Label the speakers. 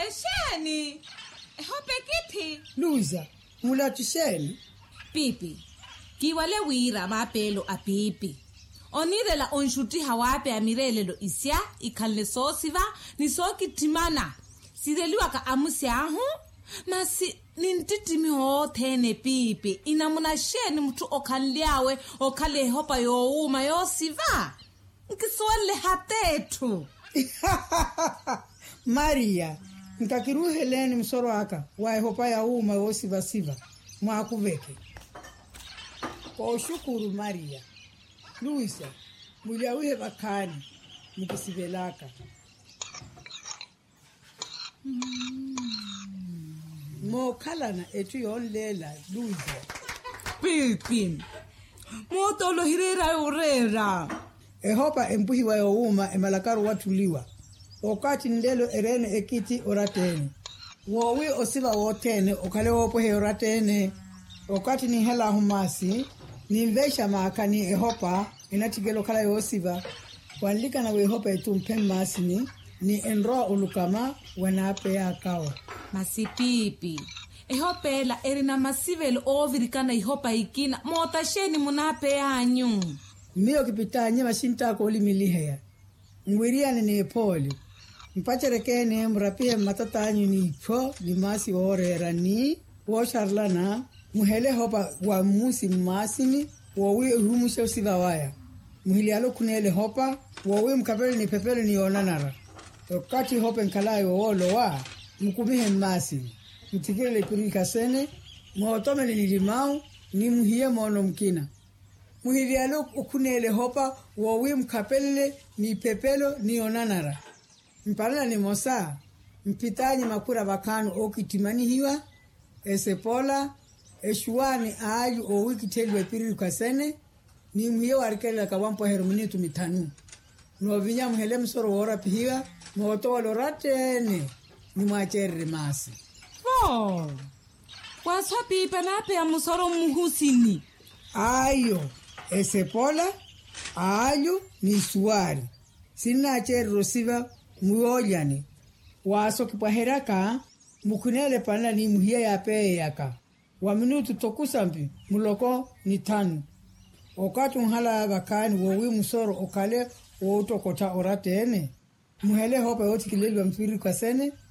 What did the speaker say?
Speaker 1: Esheni. Hope kithi.
Speaker 2: Luza, mula tusheni.
Speaker 1: Pipi. Kiwale wira mapelo a pipi. Onirela onshuti hawape amirelelo isya ikhalle sosiva ni soki timana. Sireliwa ka amusi ahu. Masi nintitimi hothene pipi. Inamuna sheni mtu okhanliawe okhale hopa youma yosiva. Nkiswele hatetu.
Speaker 2: Maria, nkakiruheleni msoro aka. Wae hopa ya uma yosiva siva. Mwakuveke. Kwa ushukuru Maria. Luisa, muliawihe bakani. Mukisivelaka. Mokhalana etu yonlela Luisa.
Speaker 1: Pipi. Motolo hirera urera.
Speaker 2: Ehopa empuhiwa youma emalakaru watuliwa. Okati ndelo erene ekiti oratene. Wowi osiva wotene okale wopohe oratene. Okati ni hela humasi. Ni mvesha maakani ehopa inatigelo kala yosiva. Wanlika na wehopa etu mpemmasini. Ni enroa ulukama wanape ya kawa.
Speaker 1: Masipipi. Ehopela erina masivelo ovirikana ihopa ikina. Mota sheni munape ya anyu.
Speaker 2: Mio kipita nyema shintako ulimiliheya. Mwiriane ni epoli. Mpacherekene mrapie matata anyu ni ipo. Limasi orera ni. Wosharlana. Muhele hopa wa musi mmasini. Wawi humushe usiva waya. Muhili alo kunele hopa. Wawi mkapele ni pepele ni onanara. Wakati hope nkalaye wolo wa. Mkumihe mmasini. Mtikile kurika sene. Mwotome ni limau. Ni muhiye mono mkina. Muhili alo kunele hopa. Wawi mkapele ni pepelo ni onanara. Mpalana ni mosa. Mpitanyi makura bakanu okitimani hiwa. Esepola. Eshuani aaju o wiki telwe piri kasene ni muhiye warikela kawampo hermunitu mitanu no vinya muhele msoro wora pihiwa moto loratene ni mwachere masi
Speaker 1: Waswa pipa nape ya musoro muhusini
Speaker 2: ayo esepola aaju ni suari sina chere rosiva muoyani waso kipaheraka mukunele pana ni muhiye ya peye yaka wa minutu tokusampi muloko ni tanu. Okati unhala bakani wowi musoro okale wotokota oratene. Muhele hopa yoti kileli wa mpiri kwa sene.